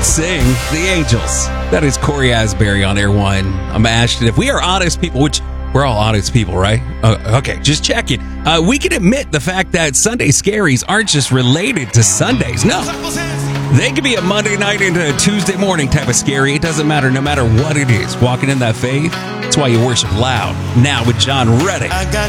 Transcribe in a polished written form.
sing the Angels. That is Corey Asbury on Air One. I'm Ashton. If we are honest people, which we're all honest people, right? Okay, just checking. We can admit the fact that Sunday scaries aren't just related to Sundays. No. They could be a Monday night into a Tuesday morning type of scary. It doesn't matter, no matter what it is. Walking in that faith, that's why you worship loud. Now with John Reddick.